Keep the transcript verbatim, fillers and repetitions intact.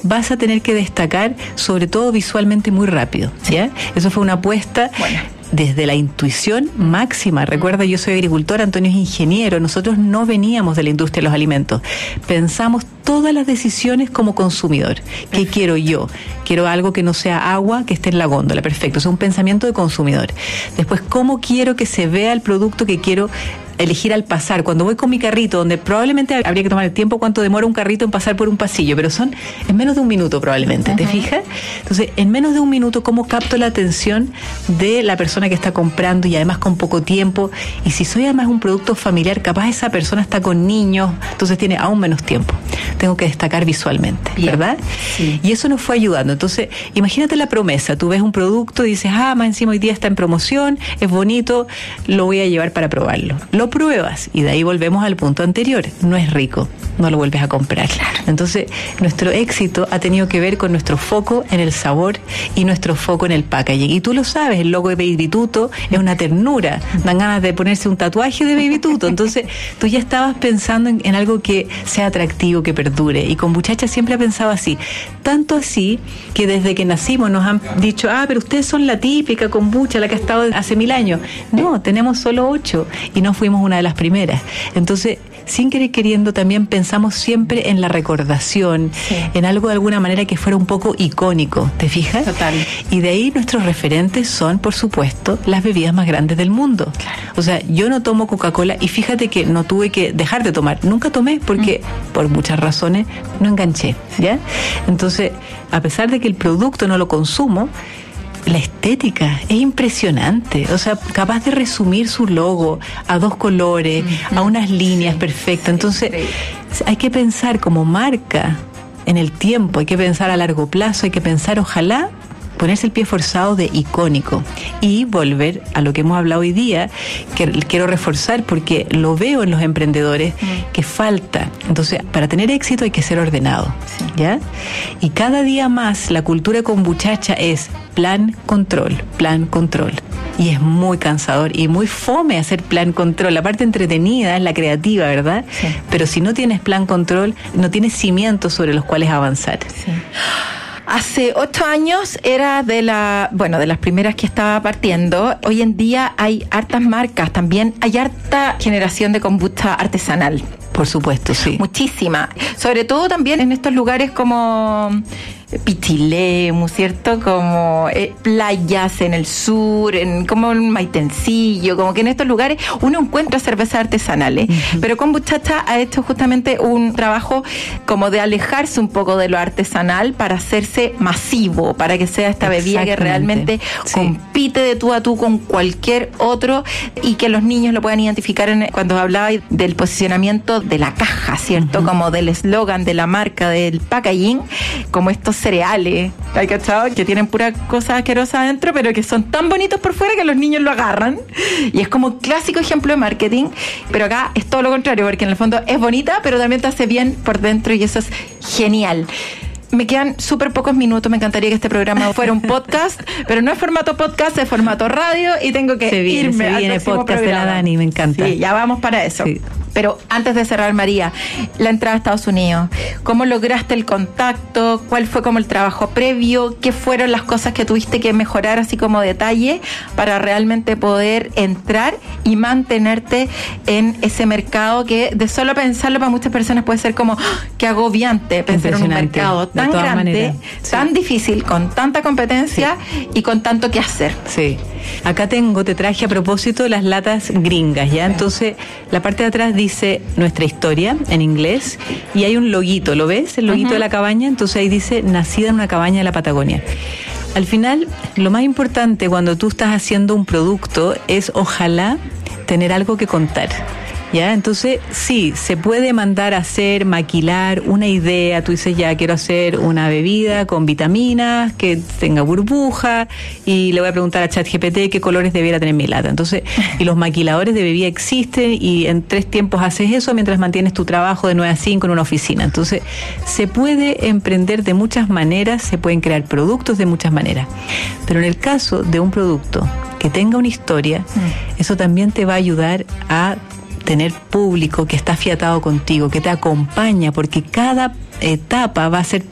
vas a tener que destacar, sobre todo visualmente, muy rápido, ¿ya? Eso fue una apuesta. Bueno. Desde la intuición máxima. Recuerda, yo soy agricultora, Antonio es ingeniero, nosotros no veníamos de la industria de los alimentos. Pensamos todas las decisiones como consumidor. ¿Qué quiero yo? Quiero algo que no sea agua, que esté en la góndola, perfecto. Es un pensamiento de consumidor. Después, ¿cómo quiero que se vea el producto que quiero elegir al pasar? Cuando voy con mi carrito, donde probablemente habría que tomar el tiempo cuánto demora un carrito en pasar por un pasillo, pero son en menos de un minuto probablemente, ¿te uh-huh. fijas? Entonces, en menos de un minuto, ¿cómo capto la atención de la persona que está comprando y además con poco tiempo? Y si soy además un producto familiar, capaz esa persona está con niños, entonces tiene aún menos tiempo. Tengo que destacar visualmente, bien, ¿verdad? Sí. Y eso nos fue ayudando. Entonces, imagínate la promesa. Tú ves un producto y dices, ah, más encima hoy día está en promoción, es bonito, lo voy a llevar para probarlo. Lo pruebas y de ahí volvemos al punto anterior. No es rico, no lo vuelves a comprar. Claro. Entonces, nuestro éxito ha tenido que ver con nuestro foco en el sabor y nuestro foco en el packaging. Y tú lo sabes, el logo de Baby Tuto es una ternura. Dan ganas de ponerse un tatuaje de Baby Tuto. Entonces, tú ya estabas pensando en, en algo que sea atractivo, que perdure. Y Kombuchacha siempre ha pensado así. Tanto así que desde que nacimos nos han dicho, ah, pero ustedes son la típica kombucha, la que ha estado hace mil años. No, tenemos solo ocho y no fuimos una de las primeras. Entonces, sin querer queriendo, también pensamos siempre en la recordación, sí, en algo de alguna manera que fuera un poco icónico, ¿te fijas? Total. Y de ahí nuestros referentes son, por supuesto, las bebidas más grandes del mundo. Claro. O sea, yo no tomo Coca-Cola y fíjate que no tuve que dejar de tomar. Nunca tomé porque, mm. por muchas razones, no enganché, ¿ya? Entonces, a pesar de que el producto no lo consumo, la estética es impresionante, o sea, capaz de resumir su logo a dos colores, uh-huh, a unas líneas, sí, perfectas. Entonces, sí, hay que pensar como marca en el tiempo, hay que pensar a largo plazo, hay que pensar, ojalá, ponerse el pie forzado de icónico y volver a lo que hemos hablado hoy día, que quiero reforzar porque lo veo en los emprendedores, mm. que falta. Entonces, para tener éxito hay que ser ordenado, sí, ¿ya? Y cada día más la cultura kombuchacha es plan, control, plan, control. Y es muy cansador y muy fome hacer plan, control. La parte entretenida es la creativa, ¿verdad? Sí. Pero si no tienes plan, control, no tienes cimientos sobre los cuales avanzar. Sí. Hace ocho años era de la, bueno, de las primeras que estaba partiendo. Hoy en día hay hartas marcas, también hay harta generación de kombucha artesanal. Por supuesto, sí. Muchísima. Sobre todo también en estos lugares como Pichilemu, ¿cierto? Como eh, playas en el sur, en, como en Maitencillo, como que en estos lugares uno encuentra cervezas artesanales. Uh-huh. Pero Kombuchacha ha hecho justamente un trabajo como de alejarse un poco de lo artesanal para hacerse masivo, para que sea esta bebida que realmente, sí, compite de tú a tú con cualquier otro y que los niños lo puedan identificar en, cuando hablaba del posicionamiento de la caja, ¿cierto? Uh-huh. Como del eslogan de la marca, del packaging, como estos cereales, ¿hay cachado? Que tienen pura cosa asquerosa adentro, pero que son tan bonitos por fuera que los niños lo agarran. Y es como un clásico ejemplo de marketing, pero acá es todo lo contrario, porque en el fondo es bonita, pero también te hace bien por dentro y eso es genial. Me quedan súper pocos minutos, me encantaría que este programa fuera un podcast, pero no es formato podcast, es formato radio y tengo que se viene, irme se viene al próximo podcast programa. De la Dani, me encanta. Sí, ya vamos para eso. Sí. Pero antes de cerrar, María, la entrada a Estados Unidos, ¿cómo lograste el contacto? ¿Cuál fue como el trabajo previo? ¿Qué fueron las cosas que tuviste que mejorar así como detalle para realmente poder entrar y mantenerte en ese mercado que de solo pensarlo para muchas personas puede ser como ¡oh, qué agobiante pensar en un mercado tan grande, maneras, sí, tan difícil, con tanta competencia, sí, y con tanto que hacer? Sí. Acá tengo, te traje a propósito las latas gringas, ¿ya? Entonces, la parte de atrás dice nuestra historia en inglés y hay un loguito, ¿lo ves? El loguito, uh-huh, de la cabaña, entonces ahí dice nacida en una cabaña de la Patagonia. Al final, lo más importante cuando tú estás haciendo un producto es ojalá tener algo que contar. ¿Ya? Entonces, sí, se puede mandar a hacer, maquilar una idea. Tú dices, ya, quiero hacer una bebida con vitaminas, que tenga burbuja, y le voy a preguntar a ChatGPT qué colores debiera tener mi lata. Entonces, y los maquiladores de bebida existen, y en tres tiempos haces eso mientras mantienes tu trabajo de nueve a cinco en una oficina. Entonces, se puede emprender de muchas maneras, se pueden crear productos de muchas maneras. Pero en el caso de un producto que tenga una historia, mm. eso también te va a ayudar a tener público que está afiatado contigo, que te acompaña, porque cada etapa va a ser